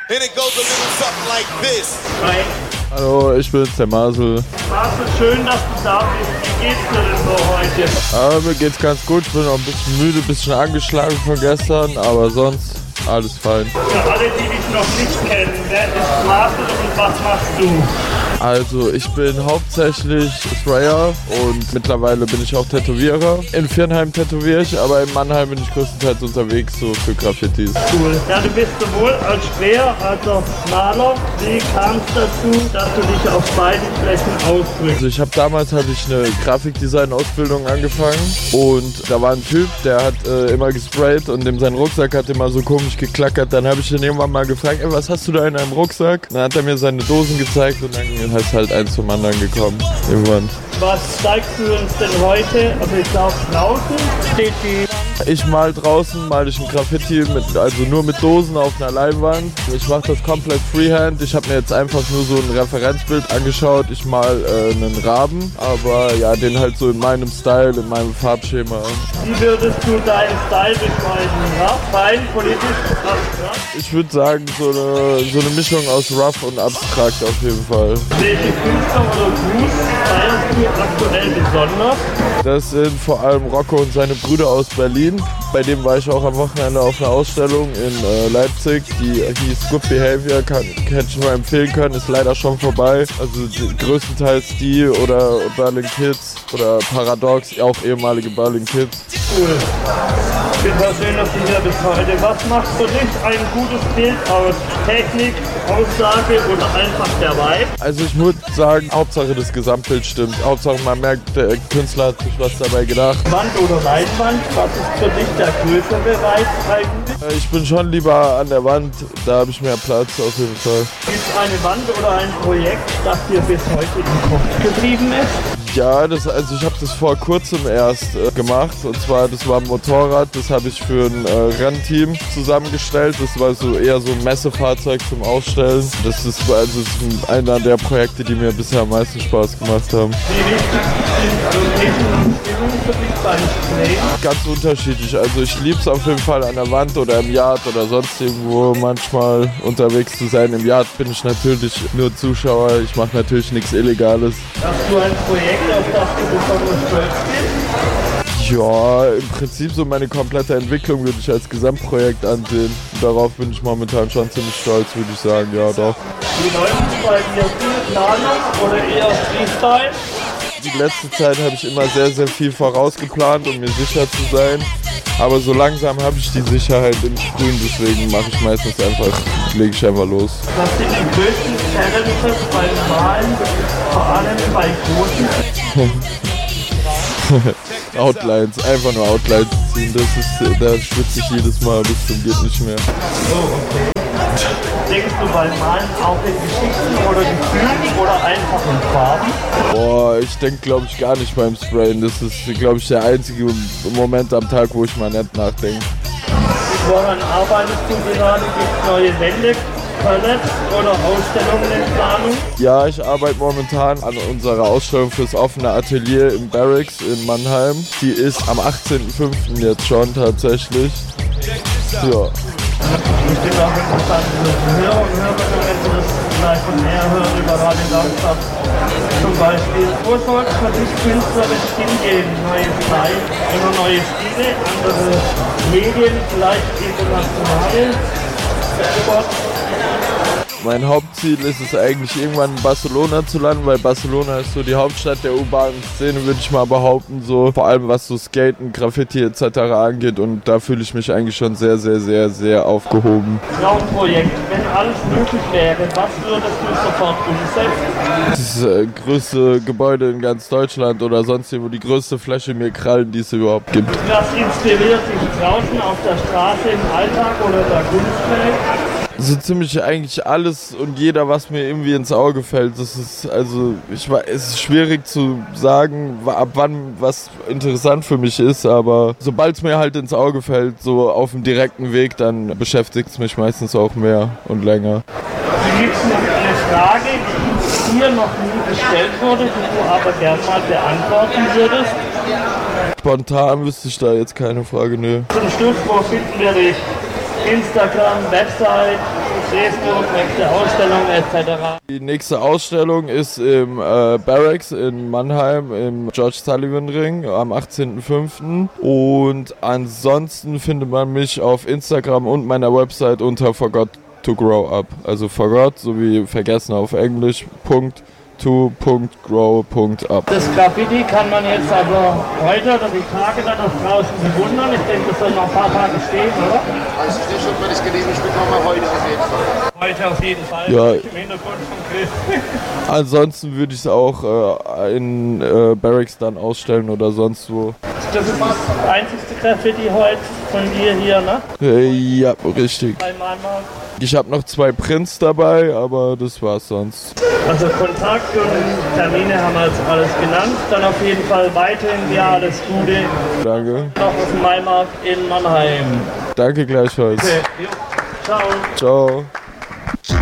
And it goes a little something like this. Hi. Hallo, ich bin's, der Marcel. Marcel, schön, dass du da bist. Wie geht's dir denn so heute? Mir geht's ganz gut. Ich bin noch ein bisschen müde, ein bisschen angeschlagen von gestern, aber sonst alles fein. Für alle, die dich noch nicht kennen, wer ist Marcel und was machst du? Also ich bin hauptsächlich Sprayer und mittlerweile bin ich auch Tätowierer. In Viernheim tätowiere ich, aber in Mannheim bin ich größtenteils unterwegs so für Graffitis. Cool. Ja, du bist sowohl als Sprayer als auch Maler. Wie kam es dazu, dass du dich auf beiden Flächen ausdrückst? Also damals hatte ich eine Grafikdesign-Ausbildung angefangen und da war ein Typ, der hat immer gesprayt und sein Rucksack hat immer so komisch geklackert. Dann habe ich ihn irgendwann mal gefragt, ey, was hast du da in deinem Rucksack? Dann hat er mir seine Dosen gezeigt und dann ist halt eins zum anderen gekommen. Irgendwann. Was zeigst du uns denn heute? Also ich glaube draußen steht die... Ich mal draußen, mal ich ein Graffiti, also nur mit Dosen auf einer Leinwand. Ich mache das komplett freehand. Ich habe mir jetzt einfach nur so ein Referenzbild angeschaut. Ich mal einen Raben, aber ja, den halt so in meinem Style, in meinem Farbschema. Wie würdest du deinen Style beschreiben? Rough, fein, politisch, abstrakt? Ich würde sagen, so eine Mischung aus rough und abstrakt auf jeden Fall. Welche Künstler oder Crews feierst du aktuell besonders? Das sind vor allem Rocco und seine Brüder aus Berlin. Bei dem war ich auch am Wochenende auf einer Ausstellung in Leipzig, die hieß Good Behavior, hätte ich nur empfehlen können, ist leider schon vorbei. Also größtenteils die oder Berlin Kids oder Paradox, auch ehemalige Berlin Kids. Cool. Ich bin sehr schön, dass du hier bist heute. Was macht für dich ein gutes Bild aus? Technik, Aussage oder einfach der Vibe? Also ich würde sagen, Hauptsache das Gesamtbild stimmt. Hauptsache man merkt, der Künstler hat sich was dabei gedacht. Wand oder Leinwand, was ist für dich der größere Reiz eigentlich? Ich bin schon lieber an der Wand, da habe ich mehr Platz auf jeden Fall. Gibt es eine Wand oder ein Projekt, das dir bis heute im Kopf geblieben ist? Ja, ich habe das vor kurzem erst gemacht und zwar, das war ein Motorrad, das habe ich für ein Rennteam zusammengestellt. Das war so eher so ein Messefahrzeug zum Ausstellen. Das ist einer der Projekte, die mir bisher am meisten Spaß gemacht haben. Wie wichtig sind Stimmungen für dich beim Sprayen? Ganz unterschiedlich, also ich liebe es auf jeden Fall an der Wand oder im Yard oder sonst irgendwo manchmal unterwegs zu sein. Im Yard bin ich natürlich nur Zuschauer, ich mache natürlich nichts Illegales. Hast du ein Projekt, auf das du besonders stolz bist? Ja, im Prinzip so meine komplette Entwicklung würde ich als Gesamtprojekt ansehen. Und darauf bin ich momentan schon ziemlich stolz, würde ich sagen, ja doch. Wie läuft es bei dir? Viel Planung oder eher Freestyle? Die letzte Zeit habe ich immer sehr, sehr viel vorausgeplant, um mir sicher zu sein. Aber so langsam habe ich die Sicherheit im Frühen, deswegen lege ich einfach los. Was sind die größten Challenges beim Malen, vor allem bei großen? Outlines, einfach nur Outlines ziehen, da schwitze ich jedes Mal bis zum geht nicht mehr. Oh, okay. Denkst du beim Malen auch in Geschichten oder Gefühlen oder einfach in Farben? Boah, ich denke glaube ich gar nicht beim Sprayen. Das ist glaube ich der einzige Moment am Tag, wo ich mal nicht nachdenke. Woran arbeitest du gerade? Gibt es neue Wände, Palettes oder Ausstellungen in Planung? Ja, ich arbeite momentan an unserer Ausstellung fürs offene Atelier im Barracks in Mannheim. Die ist am 18.05. jetzt schon tatsächlich. Ja. Bestimmt auch interessant für Hörer und Hörerinnen, wenn sie das vielleicht von näher hören über Radio Darmstadt. Zum Beispiel, wo soll es für dich künstlerisch hingehen? Neue Zeit, immer neue Stile, andere Medien, vielleicht internationale Sport. Mein Hauptziel ist es eigentlich irgendwann in Barcelona zu landen, weil Barcelona ist so die Hauptstadt der urbanen Szene, würde ich mal behaupten, so vor allem was so Skaten, Graffiti etc. angeht und da fühle ich mich eigentlich schon sehr, sehr, sehr, sehr aufgehoben. Traumprojekt, wenn alles möglich wäre, was würdest du sofort umsetzen? Das größte Gebäude in ganz Deutschland oder sonst wo die größte Fläche mir krallen, die es überhaupt gibt. Was inspiriert dich draußen auf der Straße, im Alltag oder der Kunstwelt? So ziemlich eigentlich alles und jeder, was mir irgendwie ins Auge fällt. Das ist es ist schwierig zu sagen, ab wann was interessant für mich ist, aber sobald es mir halt ins Auge fällt, so auf dem direkten Weg, dann beschäftigt es mich meistens auch mehr und länger. Hier gibt es noch eine Frage, die hier noch nie gestellt wurde, die du aber gerne mal beantworten würdest. Spontan wüsste ich da jetzt keine Frage, nö. Zum Schluss, wo finden wir dich? Instagram, Website? Seesburg, nächste Ausstellung etc.? Die nächste Ausstellung ist im Barracks in Mannheim im George Sullivan Ring am 18.05. Und ansonsten findet man mich auf Instagram und meiner Website unter Forgot to Grow Up. Also Forgot sowie vergessen auf Englisch .to.grow.up. Das Graffiti kann man jetzt aber heute oder die Tage dann noch draußen bewundern. Ich denke, das soll noch ein paar Tage stehen, oder? Weiß ich nicht, ob wir das genehmigt bekommen, heute auf jeden Fall. Heute auf jeden Fall. Ja. Im Hintergrund von Chris. Ansonsten würde ich es auch in Barracks dann ausstellen oder sonst wo. Das ist das einzigste Graffiti heute von dir hier, ne? Ja, richtig. Bei Mannheim. Ich habe noch 2 Prints dabei, aber das war's sonst. Also Kontakt und Termine haben wir jetzt alles genannt. Dann auf jeden Fall weiterhin dir alles Gute. Danke. Noch auf dem Maimarkt in Mannheim. Danke gleichfalls. Okay. Jo. Ciao. Ciao.